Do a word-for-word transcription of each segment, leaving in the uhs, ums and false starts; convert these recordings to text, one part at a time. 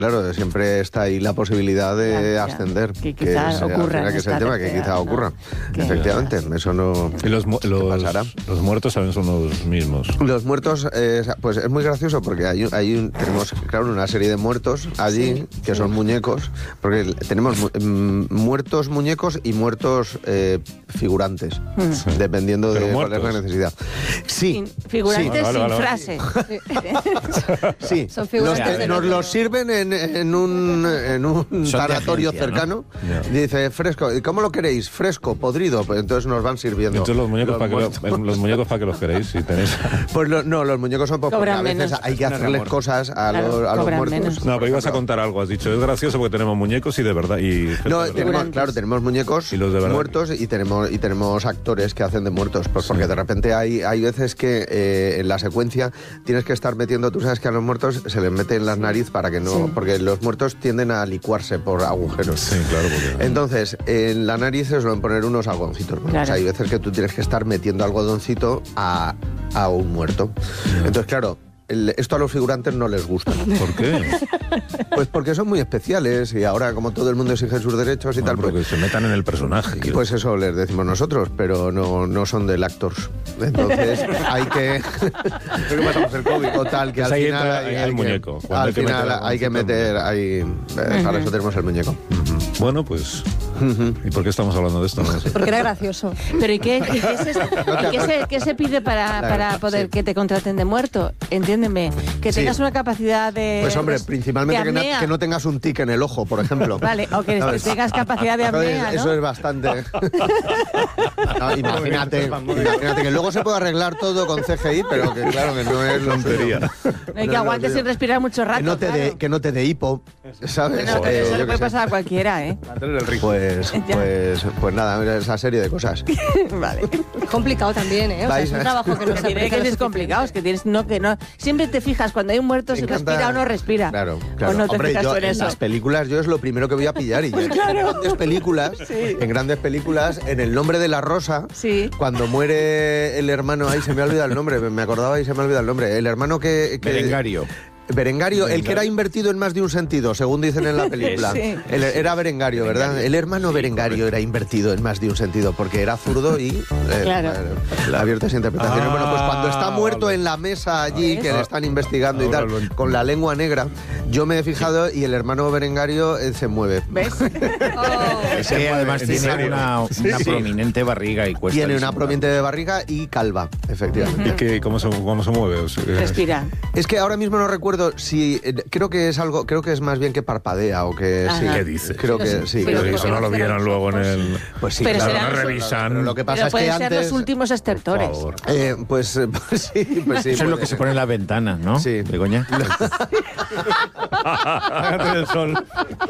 Claro, siempre está ahí la posibilidad de ya, ascender. Que quizás que ocurra. Que es el tema, que quizá ocurra. ¿no? Efectivamente, que... eso no y los, los, pasará. Los muertos también son los mismos. Los muertos, eh, pues es muy gracioso porque hay, hay un, tenemos, claro, una serie de muertos allí sí, que sí. son muñecos, porque tenemos mu muertos muñecos y muertos eh, figurantes, sí. dependiendo Pero de muertos. cuál es la necesidad. Sí. Sin, figurantes sí. vale, vale, vale, sin vale. frase. Sí. Son figurantes. Nos, nos los sirven en, en un, en un tanatorio cercano. ¿no? Yeah. Dice, fresco. ¿Y cómo lo queréis? ¿Fresco? ¿Podrido? Pues entonces nos van sirviendo. Entonces los muñecos, ¿para que lo, los muñecos para que los queréis? Si tenéis... Pues lo, no, los muñecos son porque a veces menos. hay que hacerles cosas a, claro, los, a los muertos. Menos. No, pero ibas a contar algo. Has dicho, es gracioso porque tenemos muñecos y de verdad. Y no, de tenemos, verdad. claro, tenemos muñecos y los de muertos y tenemos, y tenemos actores que hacen de muertos. Pues porque sí. de repente hay, hay veces que eh, en la secuencia tienes que estar metiendo, tú sabes que a los muertos se les mete en las narices para que no... Sí. Porque los muertos tienden a licuarse por agujeros. Sí, claro. Porque... Entonces, en la nariz se suelen poner unos algodoncitos. Bueno, claro. O sea, hay veces que tú tienes que estar metiendo algodoncito a, a un muerto. Yeah. Entonces, claro, el, esto a los figurantes no les gusta. ¿Por qué? Pues porque son muy especiales y ahora, como todo el mundo exige sus derechos y bueno, tal... Porque pues, se metan en el personaje. Y pues eso les decimos nosotros, pero no, no son del actors. Entonces hay que... Creo que pasamos el COVID o tal, que pues al ahí final... Hay, hay el que, muñeco. Al final hay que meter... Ahí, uh-huh. Para eso tenemos el muñeco. Uh-huh. Bueno, pues... Uh-huh. ¿Y por qué estamos hablando de esto? ¿No? Porque era gracioso. Pero ¿y qué, y qué, es esto? ¿Y qué, se, qué se pide para, claro, para poder sí. que te contraten de muerto? Entiéndeme. Que tengas sí. una capacidad de... Pues hombre, principalmente que no, que no tengas un tic en el ojo, por ejemplo. Vale, o que ¿sabes? tengas capacidad de apnea, ¿no? Eso es bastante. No, imagínate, imagínate que luego se puede arreglar todo con C G I, pero que claro que no es lontería. No hay que aguantes sin respirar mucho rato. Que no te claro. dé que no te dé hipo, ¿sabes? No, eh, eso le puede pasar a cualquiera, ¿eh? Pues, pues, pues nada, esa serie de cosas. Vale. Complicado también, ¿eh? O sea, es un trabajo que no se tiene que es complicado, es que tienes no que no. Siempre te fijas cuando hay un muerto si respira o no respira. Claro, claro. O no te Hombre, fijas yo, tú en, en eso. las películas yo es lo primero que voy a pillar y pues ya claro. en grandes películas, sí. en grandes películas, en El nombre de la rosa, sí. cuando muere el hermano, ahí se me ha olvidado el nombre, me acordaba y se me ha olvidado el nombre, el hermano que, que Berengario. Berengario, el que era invertido en más de un sentido, según dicen en la película. Sí. El, era Berengario, ¿verdad? Berengario. El hermano Berengario era invertido en más de un sentido, porque era zurdo y eh, claro. eh, abiertas interpretaciones. Ah, bueno, pues cuando está muerto vale. en la mesa allí, que le están investigando Ahora y tal, lo... con la lengua negra, yo me he fijado y el hermano Berengario eh, se mueve. ¿Ves? Oh. Es que además tiene una, una sí, prominente sí. barriga y cuesta. Tiene una prominente barriga y calva, efectivamente. ¿Y que, cómo, se, cómo se mueve? O sea, respira. Es que ahora mismo no recuerdo si eh, creo que es algo, creo que es más bien que parpadea o que Ajá. sí. ¿Qué dices? Creo que sí. Pero creo eso que no lo vieron luego en el. Pues sí, pero claro, no revisan. Pero lo que pasa pero es pueden que ser antes los últimos estertores. Eh, pues, pues sí, pues sí. Eso es lo que se pone en las ventanas, ¿no? Sí. Begoña. Hágate el sol.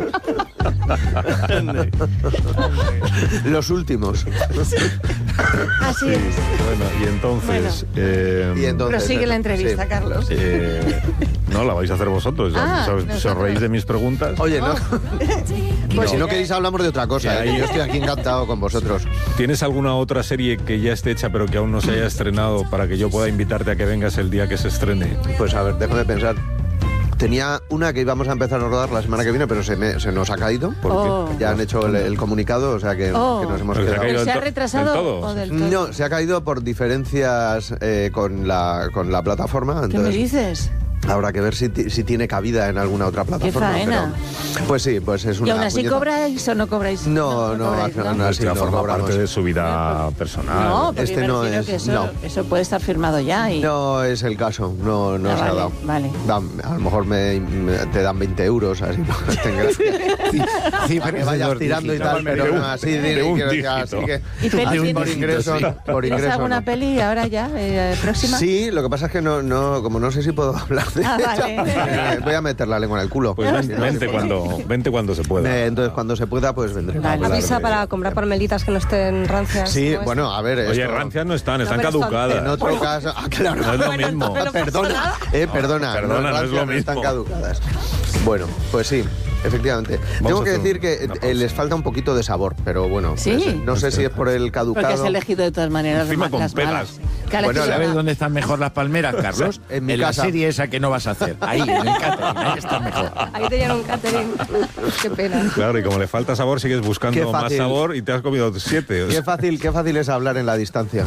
Los últimos. Así es. Bueno, y entonces. Bueno. Eh, y entonces prosigue la entrevista, sí. Carlos. Eh, no, la vais a hacer vosotros. Ah, ¿Os, ¿os, os reís de mis preguntas? Oye, no. Oh. Pues no. Si no queréis hablamos de otra cosa. ¿eh? Yo estoy aquí encantado con vosotros. ¿Tienes alguna otra serie que ya esté hecha pero que aún no se haya estrenado para que yo pueda invitarte a que vengas el día que se estrene? Pues a ver, déjame pensar. Tenía una que íbamos a empezar a rodar la semana que viene, pero se, me, se nos ha caído. Porque oh. ya han hecho el, el comunicado, o sea que, oh. que nos hemos ¿Pero quedado. ¿Se ha, ¿Se ha retrasado del todo? o del todo? No, se ha caído por diferencias eh, con, la, con la plataforma. ¿Qué me dices? Habrá que ver si, si tiene cabida en alguna otra plataforma. ¡Qué faena! Pero, pues sí, pues es una... ¿Y aún así puñeta. cobráis o no cobráis? No, no, no, al final no, así no forma cobramos. Parte de su vida personal. No, porque este me no refiero es, que eso, no. eso puede estar firmado ya. Y... No es el caso, no, no ah, se vale, ha dado. Vale. Da, a lo mejor me, me, te dan veinte euros, así no sí, sí, para que vayas tirando y tal, pero no, así, de, de un que, así que ¿Y peli por ingreso, sí. por ingreso. ¿Tienes alguna no. peli ahora ya, eh, próxima? Sí, lo que pasa es que no, no, como no sé si puedo hablar de ah, ella, vale. eh, voy a meter la lengua en el culo. Pues vente, vente, cuando, vente cuando se pueda. Eh, entonces, cuando se pueda, pues vendré. Vale. Avisa para comprar palmelitas que no estén rancias. Sí, ¿no? bueno, a ver... Oye, esto... rancias no están, están no, caducadas. En otro caso... Ah, claro. No es lo mismo. Perdona, eh, perdona. No, perdona, no, no es lo mismo. Están caducadas. Bueno, pues sí. Efectivamente. Vamos Tengo que decir un, que eh, les falta un poquito de sabor, pero bueno. ¿Sí? Pues, no sé si es por el caducado. Porque has elegido de todas maneras. Encima con las pelas. malas. Cala, Bueno, que ¿Sabes va. dónde están mejor las palmeras, Carlos? En mi la casa. serie esa que no vas a hacer. Ahí, en el catering, ahí está mejor. Ahí te llevan un catering. Qué pena. Claro, y como le falta sabor, sigues Qué buscando más fácil. sabor y te has comido siete. Qué fácil, qué fácil es hablar en la distancia.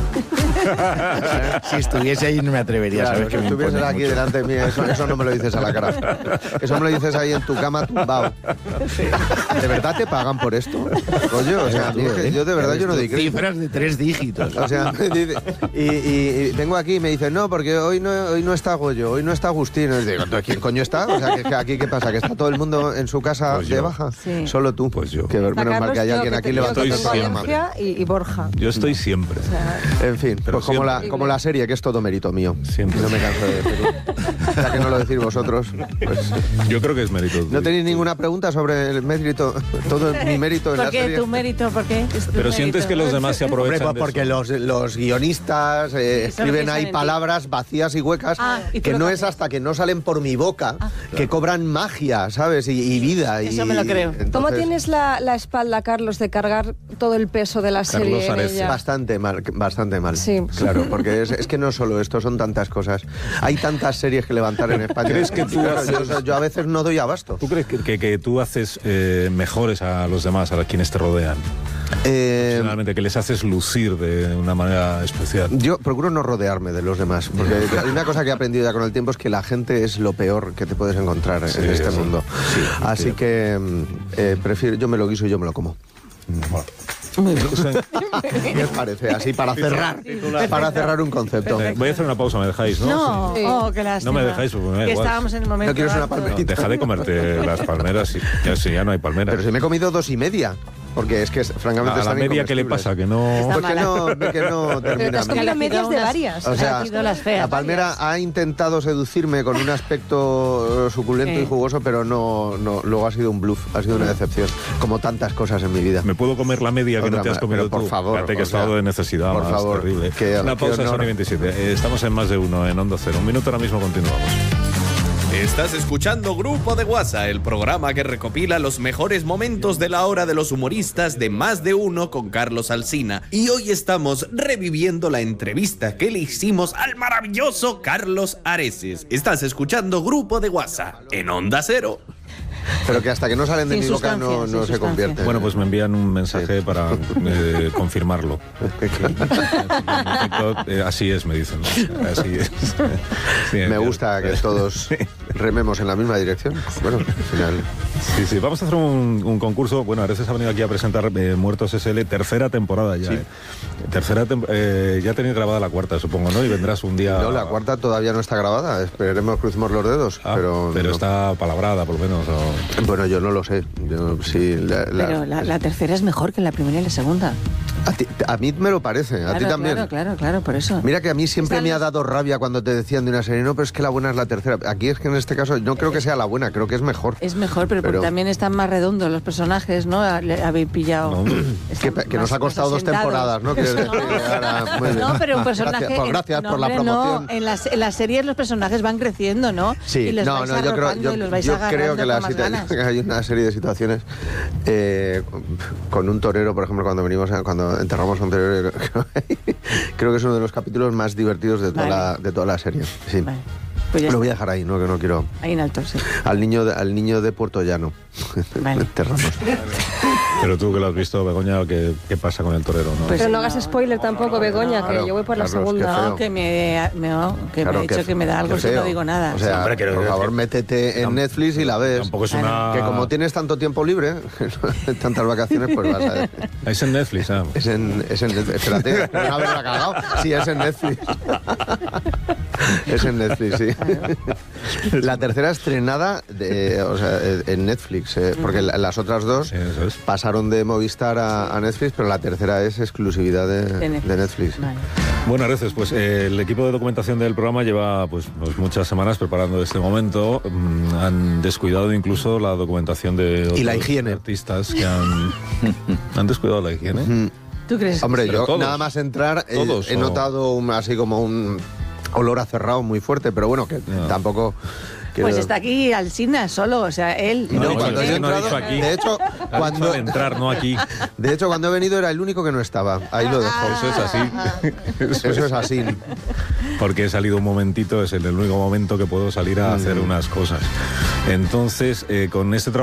Si estuviese ahí no me atrevería, Claro, ¿sabes? si Que me estuvieses impone aquí mucho. delante de mí, eso, eso no me lo dices a la cara. Eso me lo dices ahí en tu cama tumbado. ¿De verdad te pagan por esto? Oye, o sea, a mí es que yo de verdad yo no doy crédito. Cifras de tres dígitos. O sea, me dice- y, y- y vengo aquí y me dicen, no, porque hoy no, hoy no está Goyo, hoy no está Agustín. Y digo, "¿Entonces quién coño está? O sea, que, que aquí ¿qué pasa? ¿Que está todo el mundo en su casa Pues de yo. baja? Sí. Solo tú. Pues yo. Que Está menos mal Carlos, que hay yo, alguien que aquí te- yo que levantando el Estoy tengo programa. audiencia y, y Borja. Yo estoy siempre. En fin, Pero pues como la, siempre. como la serie, que es todo mérito mío. Siempre. No me canso de decirlo. Ya que no lo decís vosotros, pues... Yo creo que es mérito. ¿No tuyo. tenéis ninguna pregunta sobre el mérito? Todo mi mérito en la ¿Por qué serie. tu mérito? ¿Por qué? Es tu Pero mérito. sientes que los demás se Hombre, aprovechan pues de porque eso. los, los guionistas eh, Eso no escriben piensan ahí en ti. palabras vacías y huecas Ah, ¿y tú que lo no que es haces? hasta que no salen por mi boca Ah. que cobran magia, ¿sabes? Y, y vida. Y, Eso me lo creo. entonces, ¿Cómo tienes la, la espalda, Carlos, de cargar todo el peso de la serie en Ares. ella? Bastante mal, bastante mal. Sí. Claro, porque es, es que no solo esto, son tantas cosas. Hay tantas series que levantar en España. ¿Crees que tú Claro, haces- yo, yo a veces no doy abasto. ¿Tú crees que, que- que tú haces eh, mejores a los demás, a quienes te rodean? Eh, Personalmente, que les haces lucir de una manera especial. Yo procuro no rodearme de los demás, porque hay una cosa que he aprendido ya con el tiempo es que la gente es lo peor que te puedes encontrar Sí, en este sí. mundo. Sí, Así sí. que mm, eh, prefiero, yo me lo guiso y yo me lo como. Bueno. Muy bien. ¿Qué os parece? Así para cerrar, para cerrar un concepto. Eh, voy a hacer una pausa, ¿me dejáis? No, No, Sí. oh, qué lástima. No me dejáis, porque me da Que igual. estábamos en el momento. ¿No quieres una alto. palmerita? Deja de comerte las palmeras y ya, si ya no hay palmeras. Pero si me he comido dos y media, porque es que es- francamente a la están media, ¿qué le incomestibles. pasa? Que no... Está Pues que no, que no Pero te termina. has comido Elegido medias de unas- varias. O sea, elegido las feas. la palmera ha intentado seducirme con un aspecto eh, suculento Sí. y jugoso, pero no, no, luego ha sido un bluff, ha sido una decepción, como tantas cosas en mi vida. ¿Me puedo comer la media que Otra no te has ma- comido pero por tú? favor, Fíjate que o estado sea, de necesidad por más favor, terrible. qué- Una qué pausa, honor. Sony veintisiete. Eh, Estamos en Más de Uno, en Onda Cero. Un minuto, ahora mismo continuamos. Estás escuchando Grupo de WhatsApp, el programa que recopila los mejores momentos de la hora de los humoristas de Más de Uno con Carlos Alsina. Y hoy estamos reviviendo la entrevista que le hicimos al maravilloso Carlos Areces. Estás escuchando Grupo de WhatsApp en Onda Cero. Pero que hasta que no salen de Sin mi boca no, sustancia, no sin se sustancia. convierten. Bueno, pues me envían un mensaje Sí. para eh, confirmarlo. En efecto, eh, así es, me dicen. Así es. Sí, Me ya- gusta que todos rememos en la misma dirección. Bueno, al final... Sí, sí, vamos a hacer un, un concurso. Bueno, Areces ha venido aquí a presentar eh, Muertos S L, tercera temporada ya. Sí. eh. Tercera tem- eh, ya tenéis grabada la cuarta, supongo, ¿no? Y vendrás un día... No, la cuarta todavía no está grabada. Esperemos, crucemos los dedos. Ah, pero pero no. está palabrada, por lo menos. o- Bueno, yo no lo sé. Yo, sí, la- la- Pero la, la tercera es mejor que la primera y la segunda. a, ti- a mí me lo parece, a ti Claro, también. Claro, claro, claro, por eso. Mira que a mí siempre Están me ha los- dado rabia cuando te decían de una serie, no, pero es que la buena es la tercera. Aquí es que en este caso no creo que sea la buena, creo que es mejor. Es mejor, pero, porque Pero- también están más redondos los personajes, ¿no? Le- Habéis pillado. No, hombre. Que, Están que nos más- ha costado más dos asentados. temporadas, ¿no? Que- No. que ahora, muy bien. No, pero un personaje. Gracias, pues en- gracias no, por la hombre, promoción. No, en las, en las series los personajes van creciendo, ¿no? Sí, y los no, vais no, yo creo, arropando yo, y los vais yo creo agarrando que, con la más situa- ganas. que hay una serie de situaciones eh, con un torero, por ejemplo, cuando venimos, a- cuando enterramos a un torero, creo que es uno de los capítulos más divertidos de toda, Vale. la, de toda la serie. Sí. Vale, pues ya Lo voy a está. dejar ahí, no que no quiero. Ahí en alto, sí. Al niño de, al niño de Puerto Llano. Vale. Enterramos. Pero tú que lo has visto, Begoña, ¿qué, qué pasa con el torero? ¿no? Pues Pero no no, hagas spoiler tampoco, Begoña, que Claro, yo voy por la Carlos, qué segunda. feo. No, que me, me, no, que Claro, me ha dicho qué- que me da algo qué si no feo. digo nada. O sea, Hombre, que- por que- favor, que- métete en Netflix y la ves. Tampoco es una... Que como tienes tanto tiempo libre, tantas vacaciones, pues vas a ver. Es en Netflix, ¿ah? Es en, es en Netflix. Espérate, no haberla cagado. Sí, es en Netflix. Es en Netflix, sí. La tercera estrenada de, o sea, en Netflix, eh, porque la- las otras dos Sí, eso es. pasaron de Movistar a, a Netflix, pero la tercera es exclusividad de, De Netflix. de Netflix. Vale. Bueno, Areces, pues eh, el equipo de documentación del programa lleva pues, pues muchas semanas preparando este momento. Mm, han descuidado incluso la documentación de otros Y la higiene. artistas que han, han descuidado la higiene. Mm. ¿Tú crees? Hombre, Pero yo todos. nada más entrar eh, Todos, he o- notado un- así como un olor a cerrado muy fuerte, pero bueno, que No. tampoco... Pues quiero- está aquí Alsina solo, o sea, él. No, No, cuando es yo he que no ha entrado, dicho aquí. de hecho, cuando al entrar, no aquí. De hecho, cuando he venido era el único que no estaba. Ahí lo dejo. Eso es así. Eso, Eso es así. Porque he salido un momentito, es el único momento que puedo salir a hacer Mm. unas cosas. Entonces, eh, con este trabajo